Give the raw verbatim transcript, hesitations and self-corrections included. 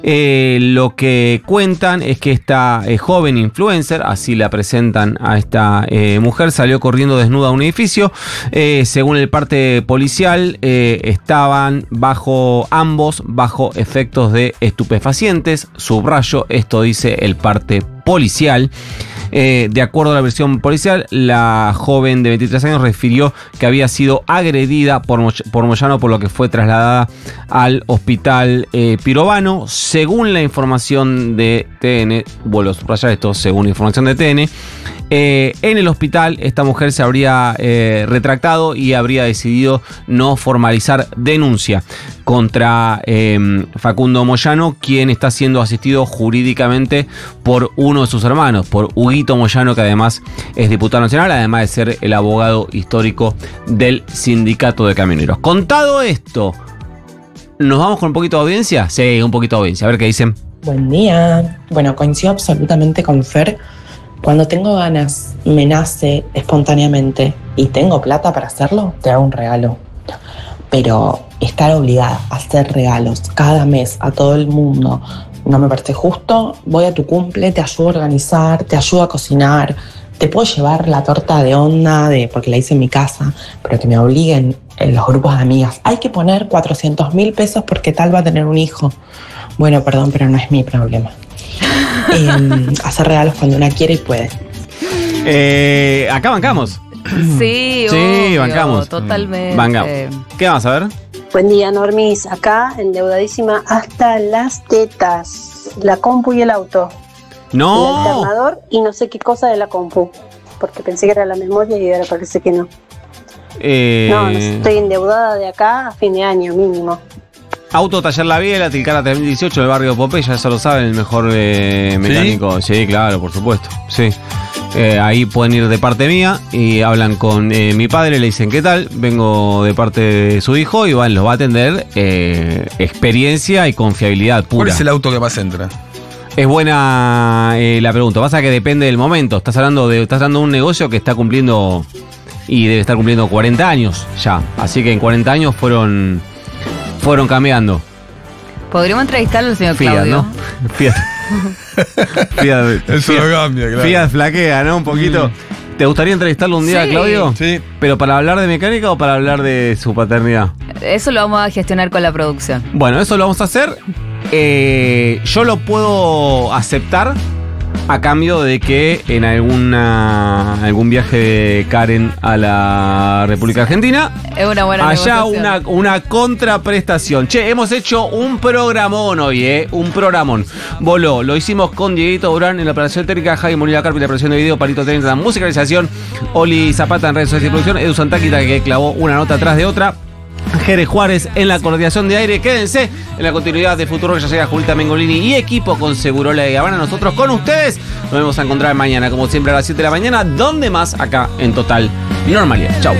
Eh, lo que cuentan es que esta eh, joven influencer, así la presentan a esta eh, mujer, salió corriendo desnuda a un edificio. Eh, según el parte policial, eh, estaban bajo ambos bajo efectos de estupefacientes. Subrayo, esto dice el parte policial. Eh, de acuerdo a la versión policial, la joven de veintitrés años refirió que había sido agredida por, Mo- por Moyano, por lo que fue trasladada al hospital eh, Pirovano. Según la información de T N, vuelvo a subrayar esto, según la información de T N, eh, en el hospital esta mujer se habría eh, retractado y habría decidido no formalizar denuncia contra eh, Facundo Moyano, quien está siendo asistido jurídicamente por uno de sus hermanos, por Huguito Moyano, que además es diputado nacional, además de ser el abogado histórico del sindicato de camioneros. Contado esto, ¿nos vamos con un poquito de audiencia? Sí, un poquito de audiencia, a ver qué dicen. Buen día. Bueno, coincido absolutamente con Fer. Cuando tengo ganas, me nace espontáneamente y tengo plata para hacerlo, te hago un regalo. Pero estar obligada a hacer regalos cada mes a todo el mundo no me parece justo. Voy a tu cumple, te ayudo a organizar, te ayudo a cocinar, te puedo llevar la torta de onda de, porque la hice en mi casa, pero que me obliguen en los grupos de amigas. Hay que poner cuatrocientos mil pesos porque tal va a tener un hijo. Bueno, perdón, pero no es mi problema. Eh, hacer regalos cuando una quiere y puede. Eh, acá bancamos. Sí, Sí, obvio, bancamos. Totalmente. Bancamos. ¿Qué vamos a ver? Buen día, Normis. Acá, endeudadísima hasta las tetas. La compu y el auto. No. El alternador y no sé qué cosa de la compu. Porque pensé que era la memoria y ahora parece que no. Eh, No, no sé, estoy endeudada de acá a fin de año mínimo. Auto Taller La Biela, Tilcara tres mil dieciocho, del barrio Pompeya, eso lo saben, el mejor eh, mecánico. ¿Sí? Sí, claro, por supuesto. Sí. Eh, ahí pueden ir de parte mía y hablan con eh, mi padre, le dicen ¿qué tal? Vengo de parte de su hijo y van, los va a atender eh, experiencia y confiabilidad pura. ¿Cuál es el auto que más entra? Es buena eh, la pregunta. Pasa que depende del momento. Estás hablando de, estás hablando de un negocio que está cumpliendo y debe estar cumpliendo cuarenta años ya. Así que en cuarenta años fueron fueron cambiando. Podríamos entrevistarlo al señor Fiat, Claudio. ¿no? Fiat. Fiat. Eso Fiat, no cambia, claro. Fiat flaquea, ¿no? Un poquito. Mm. ¿Te gustaría entrevistarlo un día, Sí. Claudio? Sí. ¿Pero para hablar de mecánica o para hablar de su paternidad? Eso lo vamos a gestionar con la producción. Bueno, eso lo vamos a hacer. Eh, yo lo puedo aceptar a cambio de que en alguna algún viaje de Karen a la República Argentina Es una buena haya negociación. una, una contraprestación. Che, hemos hecho un programón hoy, ¿eh? Un programón. Voló, lo hicimos con Dieguito Durán en la operación técnica, Jaime Molina Carpi en la operación de video, Palito treinta en la musicalización, Oli Zapata en redes sociales y producción, Edu Santáquita que clavó una nota atrás de otra, Jere Juárez en la coordinación de aire. Quédense en la continuidad de Futuro, que ya llega Julita Mengolini y equipo con Segurola de Habana. Nosotros con ustedes nos vamos a encontrar mañana, como siempre, a las siete de la mañana. ¿Dónde más? Acá en Total Normalidad. Chau.